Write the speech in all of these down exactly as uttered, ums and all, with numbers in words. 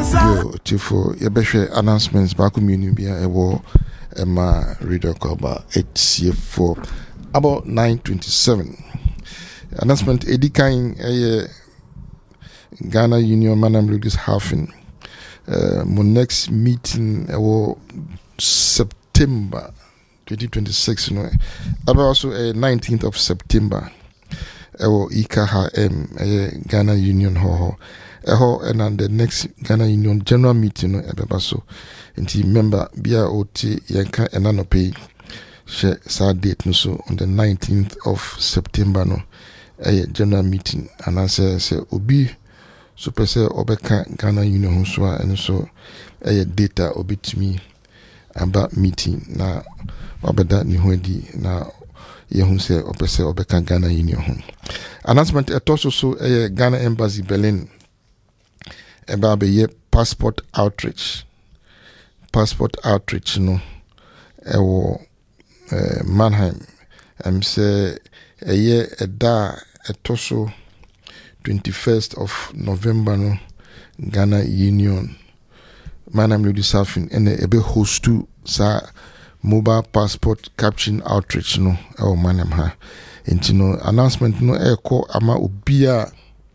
Yo, Tifo, Yabeshe announcements back in Bia Ewo Emma Reader Koba eight C four about nine twenty seven. Announcement Edikain a Ghana Union Manam Lugis Halfing. Uh, my next meeting Ewo September twenty twenty six, you know. About also a nineteenth of September. Ewo Ikaha M a Ghana Union Ho. Eho and the next Ghana Union General Meeting no ebeba so nti member bia oti yenka enano pay share sa date no so on the nineteenth of September no a general meeting and I say say obi so pese obeka Ghana Union ho so and so a data obi to me about meeting na obeda ni ho di na ye hu say opese obeka Ghana Union ho announcement etoso so a Ghana Embassy Berlin about a passport outreach. Passport outreach, no. Ewo uh, Mannheim. I'm say a year a da a toso twenty first of November, no. Ghana Union. Mannheim Lady Surfing and a be host to sa mobile passport caption outreach, no. Ewo Mannheim ha. And you know announcement no echo ama ubia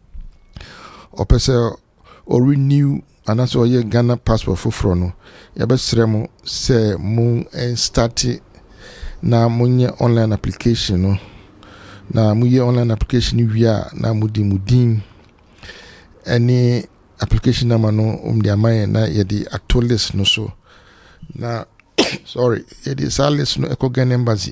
opese or renew and that's why you Ghana passport for frono. Yabesremo say moon and start na munye online application no. Na muye online application via na mudi mudin any application na no um dia man na yedi actualist no so. Na sorry, yedi salis no eko Ghana Embassy.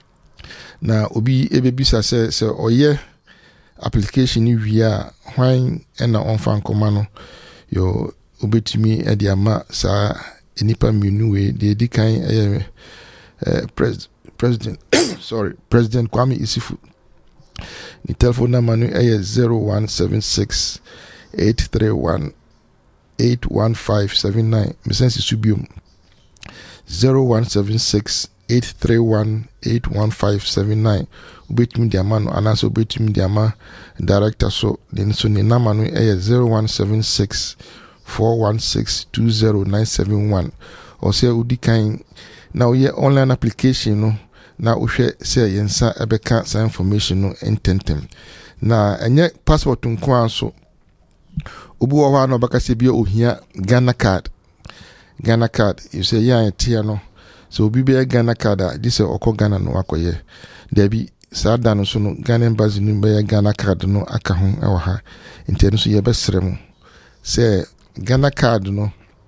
Na obi ebebisa say say oye application ni via wine and on fan commano yo obetimi e dia ma sa enipa menu we de dikan eh uh, pres president sorry President Kwame Isifu ni telephone number no eh zero one seven six eight three one eight one five seven nine mesensi subium zero one seven six eight three one eight one five seven nine ubetimi dia ma no anaso ubetimi dia ma director so then so ni number no eh zero one seven six four one six two zero nine seven one or say udikan now ye online application no na uhwe say yensa ebeka sa information no intentem na enye passport nko anso obu wo ha no baka se bia ohia Ghana card Ghana card you say ya etia no so obi be Ghana card this okọ Ghana no akoye there be sada no so no Ghana Embassy no be Ghana card no aka ho e ha enti no so ye besrem say Ghana card no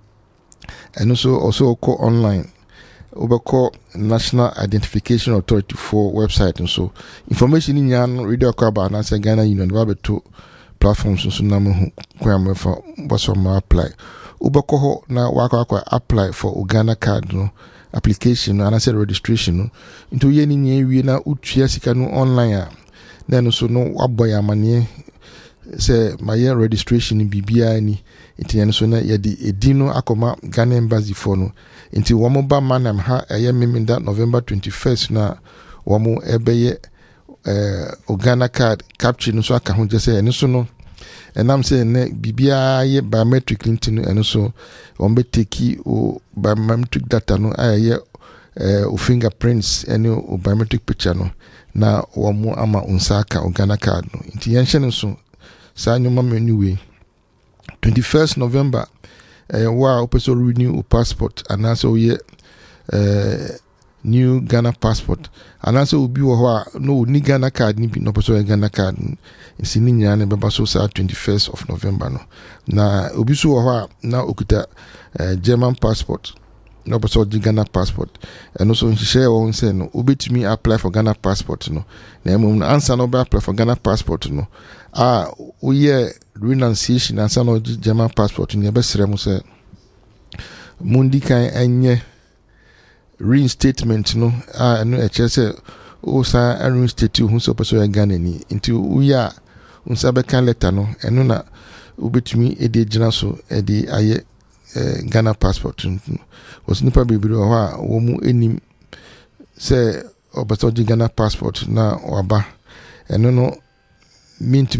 and so also call online obeko National Identification Authority for website and so information in yan radio kwaba na say Ghana Union ba beto platforms so na mo kwam for what's my apply obeko ho na waka apply for Ghana card no application and I said registration no into ye ni nye wi na utua sika no online a na no so no aboya mane say my year registration bibia ni enti yen so na ye di edino akoma Ghana Embassy for no enti wo mo ba manam ha eye meminda November twenty-first na wo mo ebeye eh Ghana card capture no so aka ho je say eno so no enam say ne bibia ye biometric link no eno so wo be take o biometric data no aye eh o fingerprints ene o biometric picture no na wo mo ama unsaka o Ghana card no enti yen hye so sa nyoma anyway twenty-first November eh wa opeso renew o passport and also ye eh new Ghana passport and also obi wo ho no ni Ghana card ni bi no opeso Ghana card nsi ni nya na beba so sa twenty-first of November no na obi so wo ho na okuta eh, German passport no opeso Ghana passport and also share won say no obetumi apply for Ghana passport no na emu na answer no be apply for Ghana passport no ah we renunciation and some of German passport in yebesere mu say mundi kan enye reinstatement no ah no e che say o sa reinstate hu so person Ghana ni nti uya unsa be kan letter no eno na ubetumi ede gina so ede aye Ghana passport was nipa bibiri ho a wo mu enim say obaso Ghana passport na waba eno no mean to me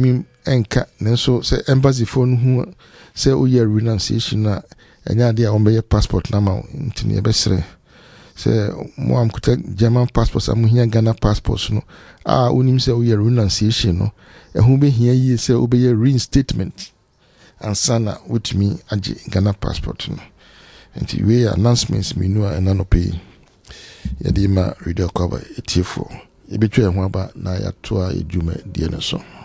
enka nenso sɛ embassy phone hu sɛ oyɛ renunciation na enya de a wɔbɛyɛ passport na ma ntini ebesere sɛ mo am kuta German passport am hia Ghana passport no a onim sɛ oyɛ renunciation no ɛho be hia yie sɛ obɛyɛ reinstatement ansa na wotumi agye Ghana passport no nti we announcements me no ana no pay yɛde ma radio cover etiefo ebetwa ho aba na yɛato a edwuma die no so.